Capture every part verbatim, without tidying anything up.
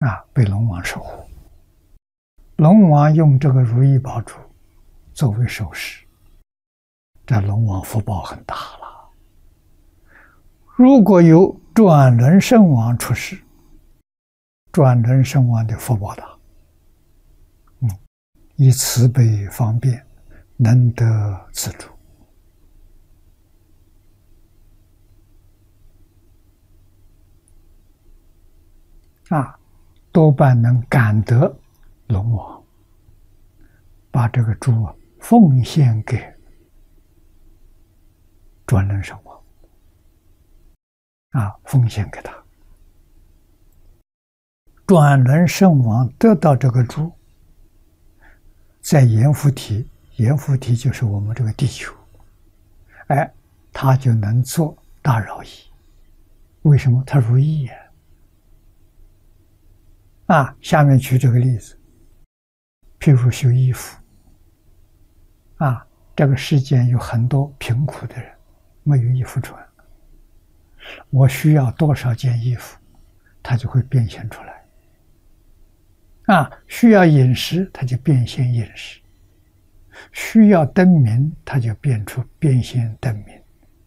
啊，被龙王守护。龙王用这个如意宝珠作为首饰，这龙王福报很大了。如果有转轮圣王出世，转轮圣王的福报大，嗯，以慈悲方便，能得自主。啊，多半能感得龙王，把这个珠奉献给转轮圣王，啊，奉献给他。转轮圣王得到这个珠，在阎浮提，阎浮提就是我们这个地球，哎，他就能做大饶衣。为什么？他如意呀！啊，下面举这个例子，譬如修衣服，啊，这个世间有很多贫苦的人，没有衣服穿，我需要多少件衣服，它就会变现出来。啊，需要饮食，它就变现饮食；需要灯明，它就变出变现灯明。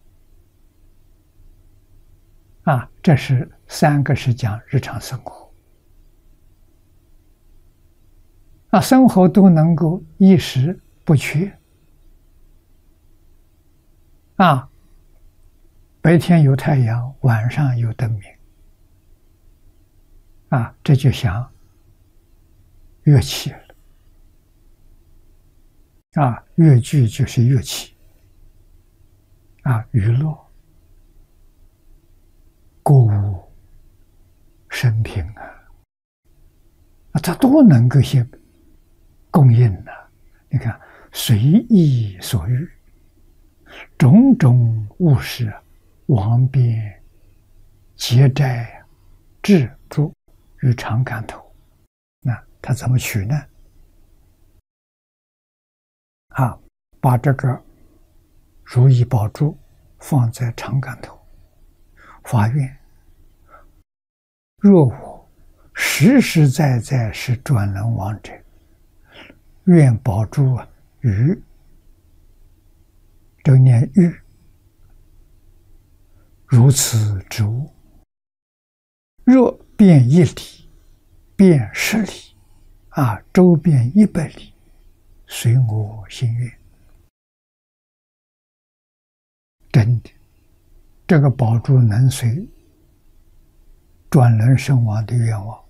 啊，这是三个是讲日常生活。啊，生活都能够衣食不缺。啊，白天有太阳，晚上有灯明。啊，这就像乐器了。啊，乐剧就是乐器。啊，娱乐、歌舞、生平啊，啊，它都能够些供应的。你看，随意所欲，种种物事，王边、结斋、制诸与常感头。那他怎么取呢？啊，把这个如意宝珠放在常感头，发愿：若我实实在在是转轮王者，愿宝珠啊与这念玉如此之物，若遍一里，遍十里，啊，周遍一百里，随我心愿。真的，这个宝珠能随转轮圣王的愿望。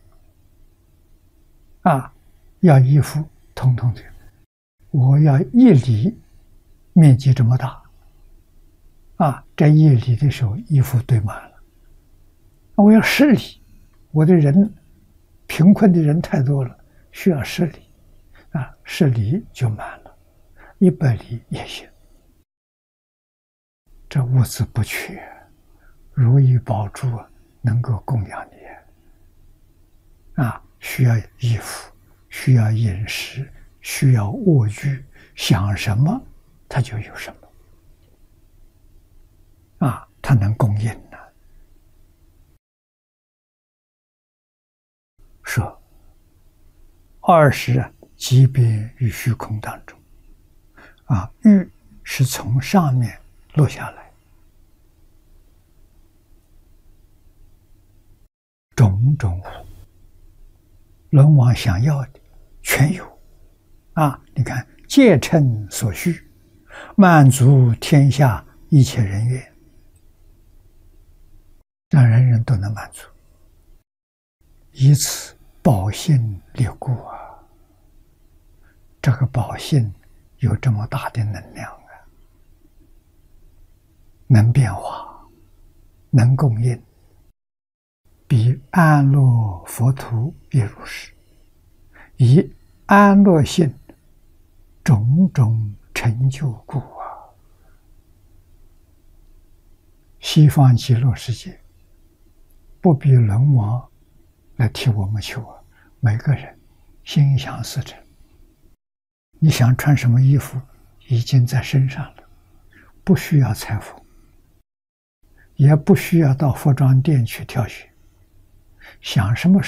啊，要衣服，通通的，我要一里面积这么大，啊，这一里的时候衣服堆满了。我要十里，我的人贫困的人太多了，需要十里，啊，十里就满了，一百里也行。这物资不缺，如意宝珠能够供养你。啊，需要衣服，需要饮食，需要卧具，想什么它就有什么。啊，它能供应呢。说二十啊，即便于虚空当中，啊，玉是从上面落下来，种种龙王想要的全有。啊，你看，皆称所需，满足天下一切人愿，让人人都能满足，以此宝性力故啊！这个宝性有这么大的能量啊，能变化，能供应，比安乐佛土也如是，以安乐性种种成就故啊！西方极乐世界不必轮王来替我们求啊，每个人心想事成。你想穿什么衣服，已经在身上了，不需要裁缝，也不需要到服装店去挑选，想什么